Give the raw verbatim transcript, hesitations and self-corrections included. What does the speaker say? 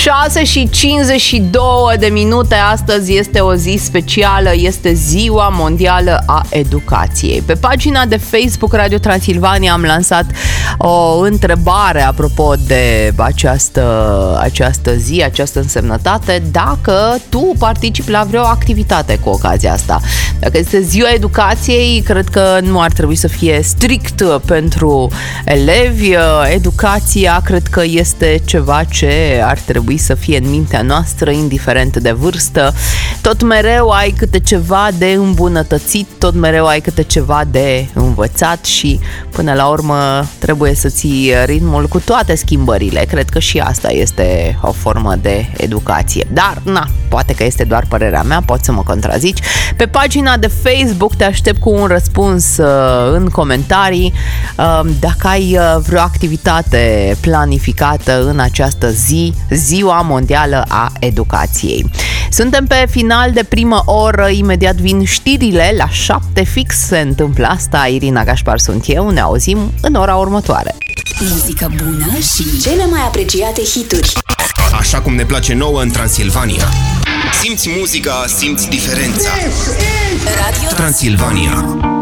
șase și cincizeci și două de minute. Astăzi este o zi specială, este Ziua Mondială a Educației. Pe pagina de Facebook Radio Transilvania am lansat o întrebare apropo de această, această zi, această însemnătate, dacă tu participi la vreo activitate cu ocazia asta. Dacă este Ziua Educației, cred că nu ar trebui să fie strict pentru elevi. Educația cred că este ceva ce ar trebui să fie în mintea noastră, indiferent de vârstă. Tot mereu ai câte ceva de îmbunătățit, tot mereu ai câte ceva de învățat și până la urmă trebuie să ții ritmul cu toate schimbările. Cred că și asta este o formă de educație. Dar, na, poate că este doar părerea mea, poți să mă contrazici. Pe pagina de Facebook te aștept cu un răspuns uh, în comentarii uh, dacă ai uh, vreo activitate planificată în această zi, Ziua Mondială a Educației. Suntem pe final de primă oră, imediat vin știrile, la șapte fix se întâmplă asta. Irina Gașpar sunt eu, ne auzim în ora următoare. Muzică bună și cele mai apreciate hituri. Așa cum ne place nouă în Transilvania. Simți muzica, simți diferența. Radio Transilvania.